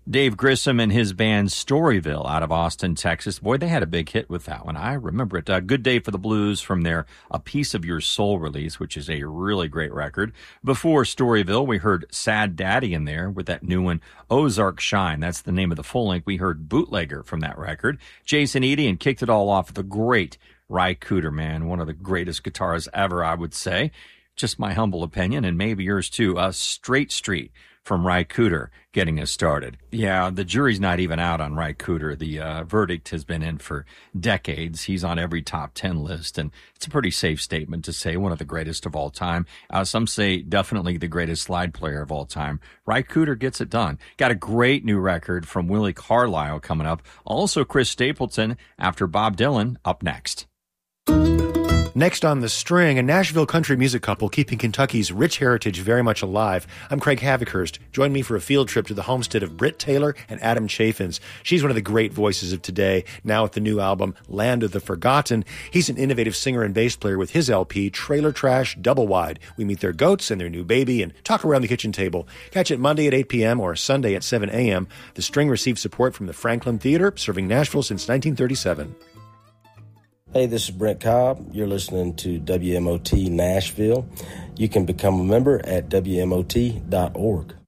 Dave Grissom and his band Storyville out of Austin, Texas. Boy, they had a big hit with that one. I remember it. Good Day for the Blues from their A Piece of Your Soul release, which is a really great record. Before Storyville, we heard Sad Daddy in there with that new one, Ozark Shine. That's the name of the full length. We heard Bootlegger from that record. Jason Eady, and kicked it all off with the great Ry Cooder, man. One of the greatest guitarists ever, I would say. Just my humble opinion, and maybe yours too. Straight Street from Ry Cooder getting us started. Yeah, the jury's not even out on Ry Cooder. The verdict has been in for decades. He's on every top 10 list, and it's a pretty safe statement to say one of the greatest of all time. Some say definitely the greatest slide player of all time. Ry Cooder gets it done. Got a great new record from Willie Carlisle coming up. Also Chris Stapleton after Bob Dylan up next. Next on the string, a Nashville country music couple keeping Kentucky's rich heritage very much alive. I'm Craig Havikhurst. Join me for a field trip to the homestead of Britt Taylor and Adam Chaffins. She's one of the great voices of today, now with the new album, Land of the Forgotten. He's an innovative singer and bass player with his LP, Trailer Trash Double Wide. We meet their goats and their new baby and talk around the kitchen table. Catch it Monday at 8 p.m. or Sunday at 7 a.m. The string received support from the Franklin Theater, serving Nashville since 1937. Hey, this is Brent Cobb. You're listening to WMOT Nashville. You can become a member at WMOT.org.